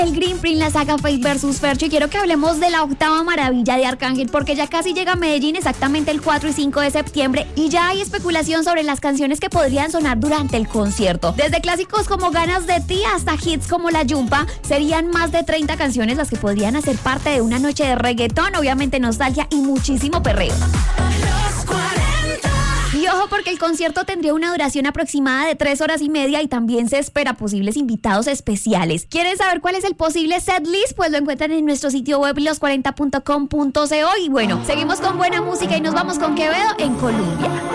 El Green Print, la saga Fate vs Fercho, y quiero que hablemos de la octava maravilla de Arcángel, porque ya casi llega a Medellín, exactamente el 4 y 5 de septiembre, y ya hay especulación sobre las canciones que podrían sonar durante el concierto. Desde clásicos como Ganas de Ti hasta hits como La Yumpa, serían más de 30 canciones las que podrían hacer parte de una noche de reggaetón, obviamente nostalgia y muchísimo perreo. Y ojo, porque el concierto tendría una duración aproximada de 3 horas y media y también se espera posibles invitados especiales. ¿Quieren saber cuál es el posible setlist? Pues lo encuentran en nuestro sitio web los40.com.co. Y bueno, seguimos con buena música y nos vamos con Quevedo en Colombia.